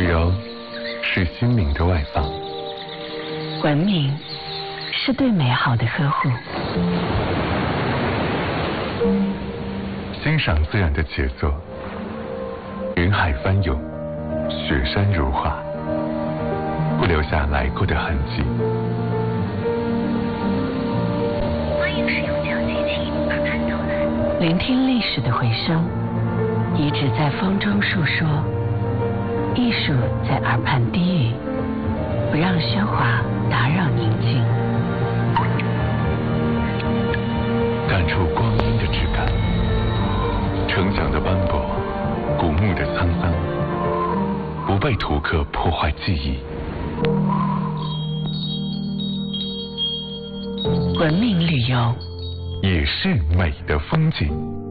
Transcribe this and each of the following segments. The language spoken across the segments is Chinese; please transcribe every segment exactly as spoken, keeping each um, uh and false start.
柔是心灵的外放， 文明是对美好的呵护。 欣赏自然的杰作，云海翻涌，雪山如画，不留下来过的痕迹。 欢迎使用小机器耳畔导览， 聆听历史的回声，遗址在风中述说，艺术在耳畔低语，不让喧哗打扰宁静。 感触光阴的质感，城墙的斑驳，古墓的沧桑，不被图刻破坏记忆。 文明旅游也是美的风景。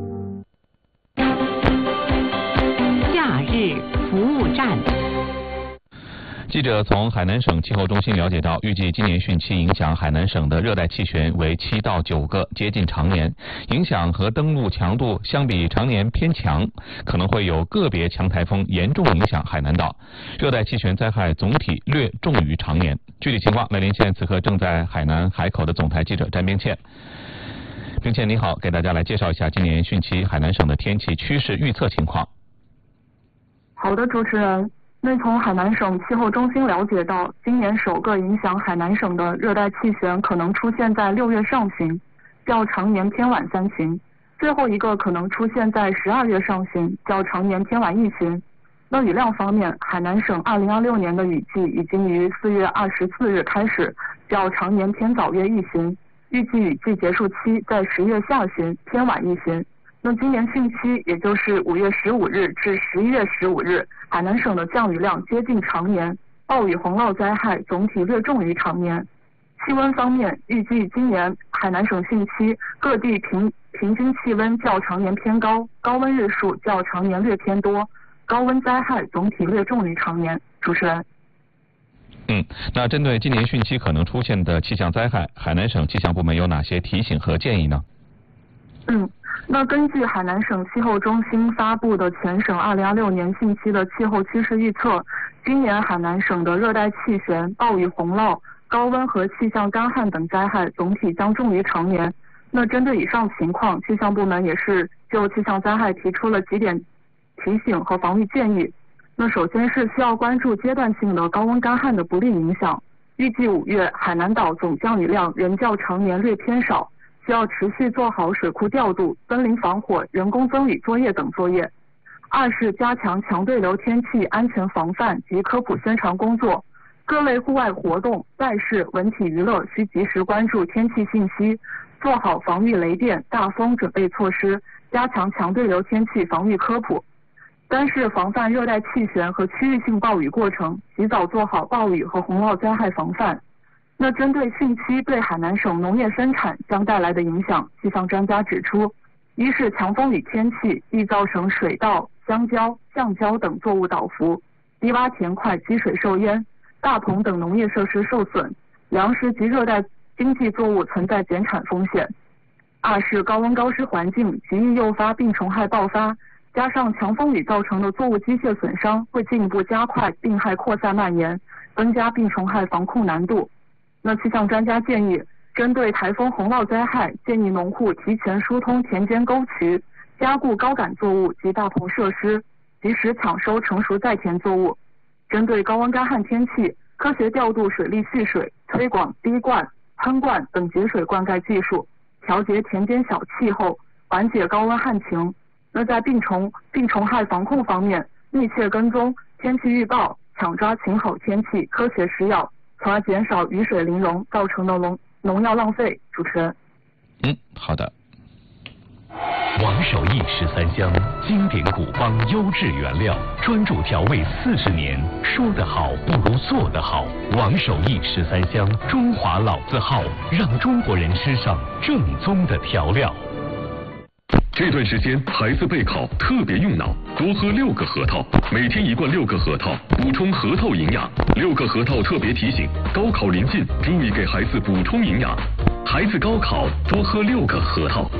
夏日服务站。 记者从海南省气候中心了解到，预计今年汛期影响海南省的热带气旋为七到九个，接近常年，影响和登陆强度相比常年偏强，可能会有个别强台风严重影响海南岛。热带气旋灾害总体略重于常年。具体情况来连线此刻正在海南海口的总台记者詹冰倩。冰倩你好，给大家来介绍一下今年汛期海南省的天气趋势预测情况。 好的，主持人。那从海南省气候中心了解到，今年首个影响海南省的热带气旋可能出现在六月上旬，较常年偏晚三旬；最后一个可能出现在十二月上旬，较常年偏晚一旬。那雨量方面，海南省二零二六年的雨季已经于四月二十四日开始，较常年偏早约一旬，预计雨季结束期在十月下旬，偏晚一旬。那今年汛期，也就是五月十五日至十一月十五日，海南省的降雨量接近常年，暴雨洪涝灾害总体略重于常年。气温方面，预计今年海南省汛期各地平平均气温较常年偏高，高温日数较常年略偏多，高温灾害总体略重于常年。主持人。 嗯，那针对今年汛期可能出现的气象灾害，海南省气象部门有哪些提醒和建议呢？ 嗯，那根据海南省气候中心发布的全省二零二六年汛期的气候趋势预测，今年海南省的热带气旋、暴雨洪涝、高温和气象干旱等灾害总体将重于常年。那针对以上情况，气象部门也是就气象灾害提出了几点提醒和防御建议。那首先是需要关注阶段性的高温干旱的不利影响，预计五月海南岛总降雨量仍较常年略偏少，需要持续做好水库调度、森林防火、人工增雨作业等作业。二是加强强对流天气安全防范及科普宣传工作，各类户外活动、赛事、文体娱乐需及时关注天气信息，做好防御雷电、大风准备措施，加强强对流天气防御科普。三是防范热带气旋和区域性暴雨过程，及早做好暴雨和洪涝灾害防范。那针对汛期对海南省农业生产将带来的影响，气象专家指出，一是强风雨天气易造成水稻、香蕉、橡胶等作物倒伏，低洼田块积水受淹，大棚等农业设施受损，粮食及热带经济作物存在减产风险。二是高温高湿环境极易诱发病虫害爆发，加上强风雨造成的作物机械损伤，会进一步加快病害扩散蔓延，增加病虫害防控难度。那气象专家建议，针对台风洪涝灾害，建议农户提前疏通田间沟渠，加固高杆作物及大棚设施，及时抢收成熟在田作物。针对高温干旱天气，科学调度水利蓄水，推广滴灌、喷灌等节水灌溉技术，调节田间小气候，缓解高温旱情。那在病虫病虫害防控方面，密切跟踪天气预报，抢抓晴好天气，科学施药，从而减少雨水淋溶造成的农农药浪费。主持人。 嗯，好的。 王守义十三香，经典古方，优质原料，专注调味四十年。说得好不如做得好。王守义十三香，中华老字号，让中国人吃上正宗的调料。 这段时间孩子备考特别用脑，多喝六个核桃，每天一罐六个核桃，补充核桃营养。六个核桃特别提醒，高考临近，注意给孩子补充营养。孩子高考多喝六个核桃。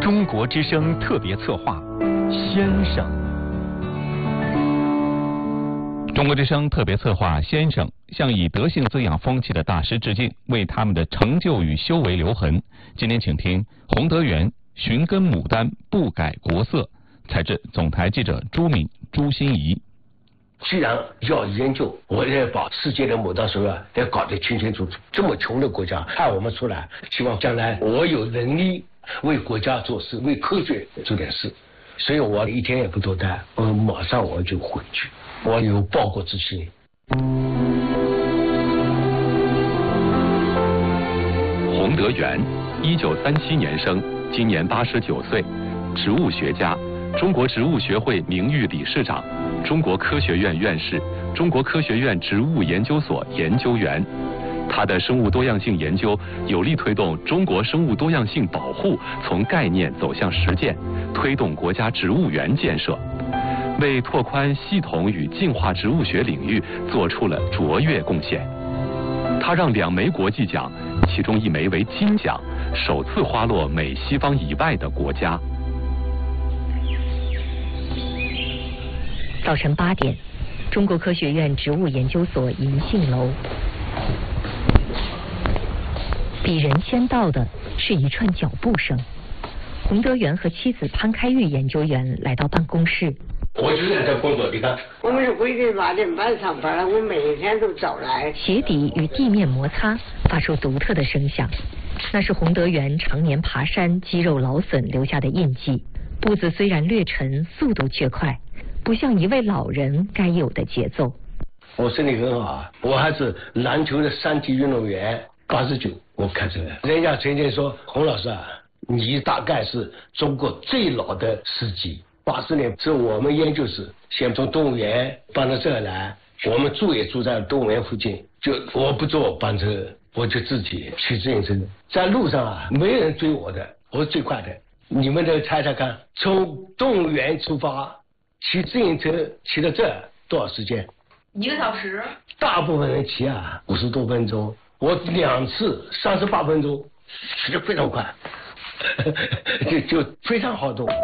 中国之声特别策划，先生。 中国之声特别策划先生向以德性滋养风气的大师致敬，为他们的成就与修为留痕。今天请听洪德元寻根牡丹不改国色，采自总台记者朱敏、朱心怡。 既然要研究，我也把世界的牡丹水啊得搞得清清楚楚。这么穷的国家派我们出来，希望将来我有能力为国家做事，为科学做点事。所以我一天也不多待，我马上我就回去。我有报国之心。 洪德元，一九三七年生，今年八十九岁，植物学家，中国植物学会名誉理事长，中国科学院院士，中国科学院植物研究所研究员。他的生物多样性研究有力推动中国生物多样性保护从概念走向实践，推动国家植物园建设，为拓宽系统与进化植物学领域做出了卓越贡献。他让两枚国际奖，其中一枚为金奖，首次花落美西方以外的国家。 早晨八点，中国科学院植物研究所银杏楼。比人先到的是一串脚步声。洪德元和妻子潘开玉研究员来到办公室。 我就在这工作，你看， 我们是规定八点半上班了，我每天都早来。 鞋底与地面摩擦，发出独特的声响，那是洪德元常年爬山、肌肉劳损留下的印记。步子虽然略沉，速度却快，不像一位老人该有的节奏。 我身体很好，我还是篮球的三级运动员。八十九，我开始了。人家曾经说，洪老师啊，你大概是中国最老的司机。八十年是我们研究室先从动物园搬到这儿来，我们住也住在动物园附近。就我不坐班车，我就自己骑自行车，在路上啊，没人追我的，我是最快的。你们再猜猜看，从动物园出发，骑自行车骑到这儿多少时间？ 一个小时。 大部分人骑啊，五十多分钟。我两次三十八分钟，骑得非常快，就就非常好动。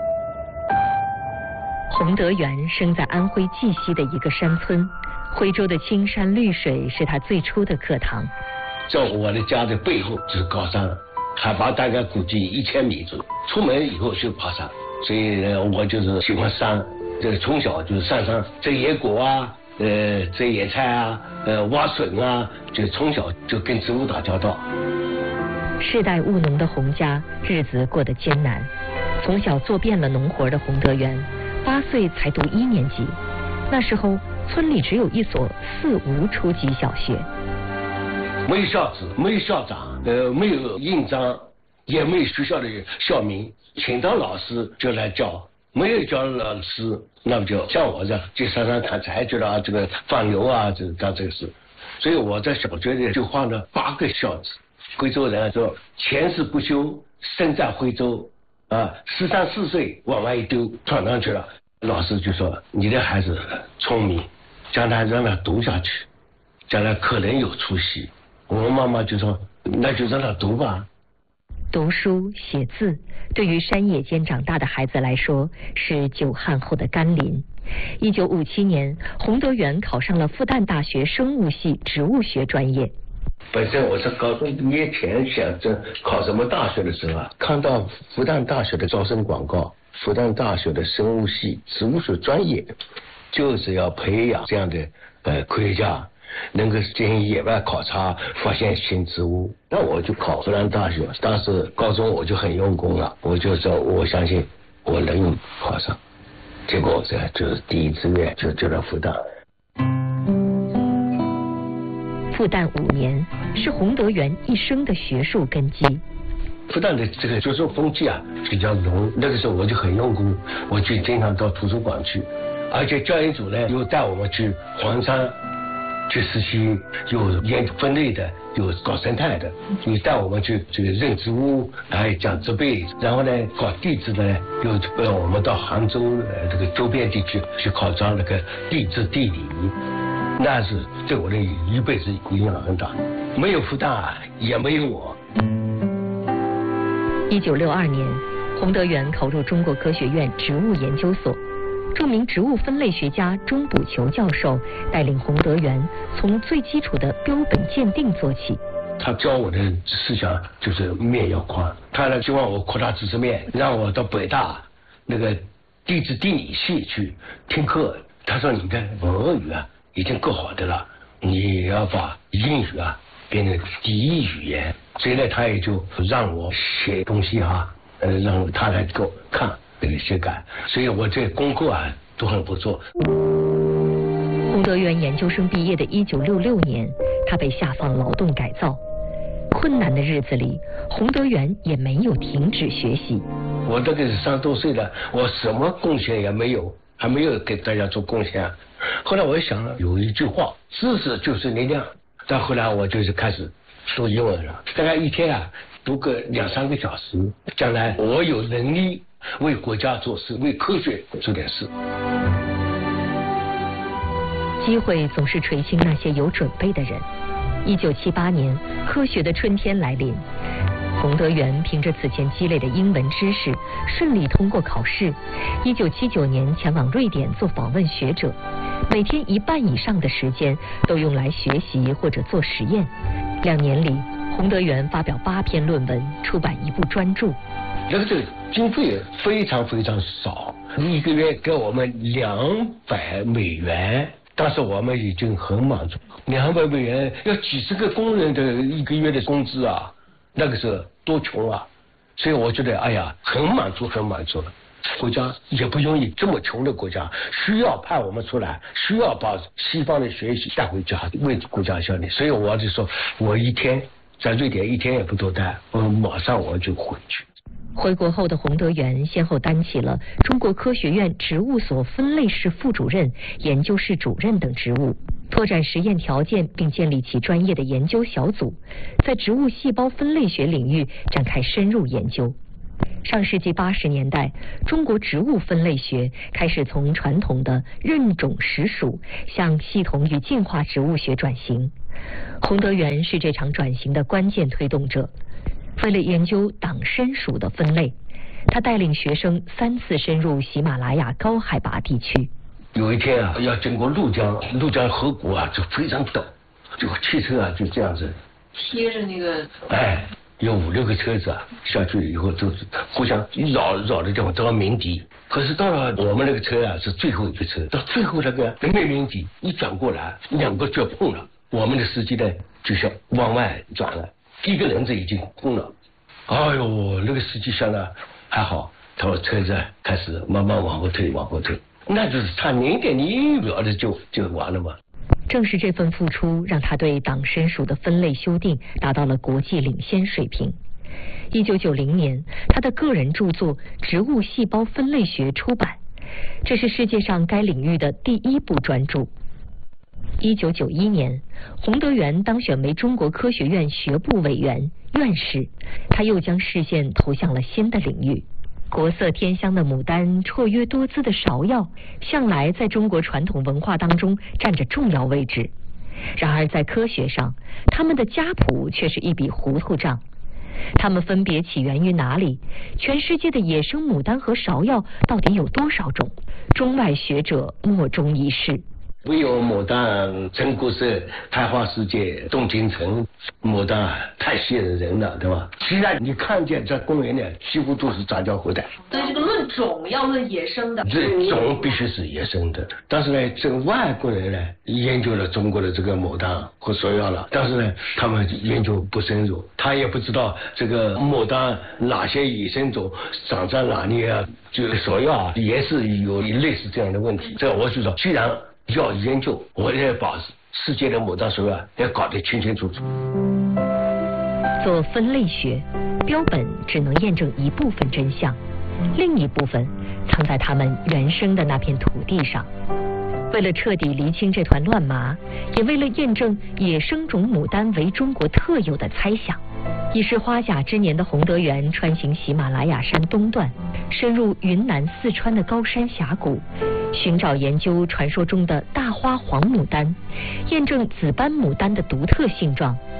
洪德元生在安徽绩溪的一个山村，徽州的青山绿水是他最初的课堂。 在我的家的背后就是高山，海拔大概估计一千米左右。出门以后就爬山，所以呢，我就是喜欢山。这从小就是上山摘野果啊。呃，摘野菜啊，呃，挖笋啊，就从小就跟植物打交道。 世代务农的洪家日子过得艰难，从小做遍了农活的洪德元，八岁才读一年级。那时候村里只有一所四无初级小学， 没有校址，没有校长，呃，没有印章，也没有学校的校名，请到老师就来教。没有教老师，那么就像我这样去山上砍柴去了，这个放牛啊，就干这个事。所以我在小学里就画了八个孝子。徽州人说前世不修，身在徽州啊，十三四岁往外一丢，闯上去了。老师就说你的孩子聪明，将来让他读下去，将来可能有出息。我妈妈就说那就让他读吧。 读书写字，对于山野间长大的孩子来说是久旱后的甘霖。一九五七年，洪德元考上了复旦大学生物系植物学专业。 本身我是高中毕业前想着考什么大学的时候啊，看到复旦大学的招生广告，复旦大学的生物系植物学专业就是要培养这样的呃科学家，能够进行野外考察，发现新植物。那我就考复旦大学，当时高中我就很用功了，我就说我相信我能考上。结果这就是第一志愿就就到复旦。 复旦五年是洪德元一生的学术根基。 复旦的这个学术风气啊比较浓，那个时候我就很用功，我就经常到图书馆去，而且教研组呢又带我们去黄山去实习，有研究分类的，有搞生态的，你带我们去这个认植物，还有讲植被，然后呢搞地质的呢，又让我们到杭州呃这个周边地区去考察那个地质地理，那是对我的一辈子影响很大。没有复旦，也没有我。 一九六二年， 洪德元考入中国科学院植物研究所，著名植物分类学家钟补球教授带领洪德元从最基础的标本鉴定做起。 他教我的思想就是面要宽，他呢希望我扩大知识面，让我到北大那个地质地理系去听课。他说你的俄语啊已经够好的了，你要把英语啊变成第一语言。所以呢，他也就让我写东西啊，呃，让他来给我看这个写改。所以我这功课啊都很不错。 洪德元研究生毕业的一九六六年，他被下放劳动改造。困难的日子里，洪德元也没有停止学习。 我这个三十多岁了，我什么贡献也没有，还没有给大家做贡献。后来我想了，有一句话，知识就是力量。再后来我就是开始读英文了，大概一天啊读个两三个小时，将来我有能力为国家做事，为科学做点事。 机会总是垂青那些有准备的人。一九七八年，科学的春天来临。洪德元凭着此前积累的英文知识，顺利通过考试。一九七九年前往瑞典做访问学者，每天一半以上的时间都用来学习或者做实验。两年里，洪德元发表八篇论文，出版一部专著。 这个这个经费非常非常少，一个月给我们两百美元。当时我们已经很满足，两百美元要几十个工人的一个月的工资啊，那个时候多穷啊！所以我觉得，哎呀，很满足，很满足了。国家也不容易，这么穷的国家需要派我们出来，需要把西方的学习带回家，为国家效力。所以我就说，我一天在瑞典一天也不多待，我马上我就回去。 回国后的洪德元先后担起了中国科学院植物所分类室副主任、研究室主任等职务，拓展实验条件，并建立起专业的研究小组，在植物细胞分类学领域展开深入研究。上世纪八十年代，中国植物分类学开始从传统的认种识属向系统与进化植物学转型。洪德元是这场转型的关键推动者。为了研究党参属的分类，他带领学生三次深入喜马拉雅高海拔地区。 有一天啊，要经过怒江，怒江河谷啊，就非常陡，就汽车啊就这样子贴着那个， 哎，有五六个车子啊下去以后都是互相绕绕的地方都要鸣笛。可是到了我们那个车啊是最后一个车，到最后那个没鸣笛，一转过来，两个就碰了，我们的司机呢就是往外转了。一个人子已经空了，哎呦，那个司机想了还好，他说车子开始慢慢往后退，往后退，那就是差零点零一秒的就就完了嘛。 正是这份付出，让他对党参属的分类修订达到了国际领先水平。一九九零年，他的个人著作《植物细胞分类学》出版，这是世界上该领域的第一部专著。一九九一年，洪德元当选为中国科学院学部委员、院士，他又将视线投向了新的领域。国色天香的牡丹，绰约多姿的芍药，向来在中国传统文化当中占着重要位置。然而在科学上，他们的家谱却是一笔糊涂账。它们分别起源于哪里？全世界的野生牡丹和芍药到底有多少种？中外学者莫衷一是。 唯有牡丹陈国色，开花世界动京城，牡丹太吸引人了，对吧？既然你看见在公园里几乎都是杂交后代， 所以这个论种要论野生的， 这种必须是野生的。但是呢，这个外国人呢研究了中国的这个牡丹和芍药了，但是呢，他们研究不深入，他也不知道这个牡丹哪些野生种长在哪里啊，这个芍药啊也是有类似这样的问题。这我就说，既然要研究，我也把世界的牡丹芍药要搞得清清楚楚。 做分类学，标本只能验证一部分真相，另一部分藏在它们原生的那片土地上。为了彻底厘清这团乱麻，也为了验证野生种牡丹为中国特有的猜想，已是花甲之年的洪德元穿行喜马拉雅山东段，深入云南、四川的高山峡谷，寻找研究传说中的大花黄牡丹，验证紫斑牡丹的独特性状。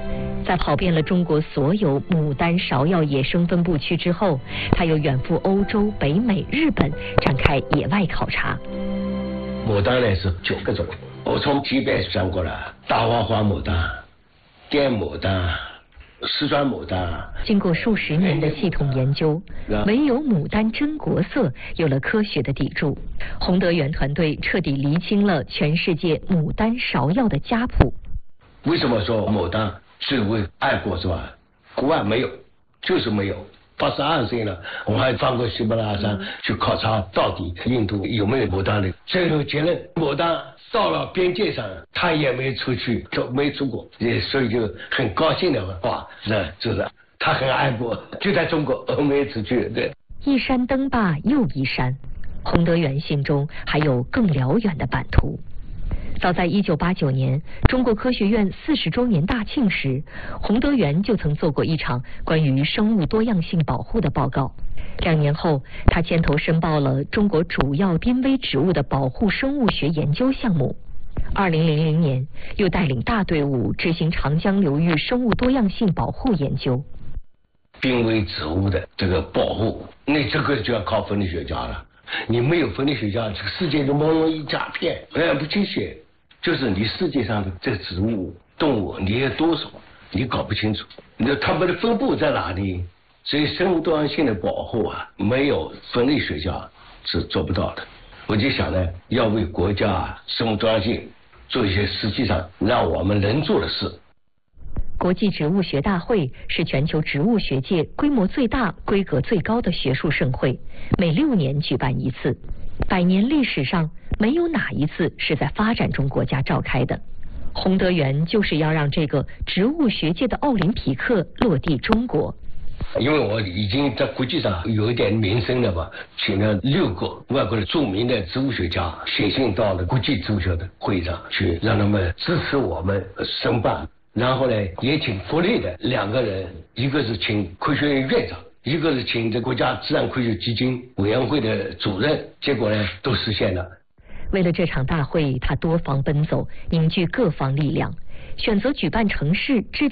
在跑遍了中国所有牡丹芍药野生分布区之后，他又远赴欧洲、北美、日本展开野外考察。 牡丹呢是九个种，我从级别算过了，大花花牡丹、滇牡丹、四川牡丹。 经过数十年的系统研究，唯有牡丹真国色有了科学的底柱。洪德元团队彻底厘清了全世界牡丹芍药的家谱。 为什么说牡丹最为爱国是吧？国外没有，就是没有。八十二岁了，我还翻过喜马拉雅山去考察到底印度有没有牡丹的。最后结论，牡丹到了边界上，他也没出去，都没出过，也所以就很高兴的话，是就是他很爱国，就在中国没出去。对， 一山登罢又一山，洪德元心中还有更辽远的版图。早在一九八九年，中国科学院四十周年大庆时，洪德元就曾做过一场关于生物多样性保护的报告。两年后，他牵头申报了中国主要濒危植物的保护生物学研究项目。二零零零年，又带领大队伍执行长江流域生物多样性保护研究。 濒危植物的这个保护，那这个就要靠分类学家了。你没有分类学家，这个世界就朦胧一大片，哎，不清晰。就是你世界上的这个植物、动物，你有多少，你搞不清楚，你说它们的分布在哪里？所以生物多样性的保护啊，没有分类学家是做不到的。我就想呢，要为国家生物多样性做一些实际上让我们能做的事。 国际植物学大会是全球植物学界规模最大、规格最高的学术盛会，每六年举办一次。百年历史上没有哪一次是在发展中国家召开的。洪德元就是要让这个植物学界的奥林匹克落地中国。 因为我已经在国际上有一点名声了吧，请了六个外国的著名的植物学家写信到了国际植物学的会上去，让他们支持我们申办。然后呢，也请国内的两个人，一个是请科学院院长，一个是请这国家自然科学基金委员会的主任，结果呢都实现了。 为了这场大会，他多方奔走，凝聚各方力量，选择举办城市，制定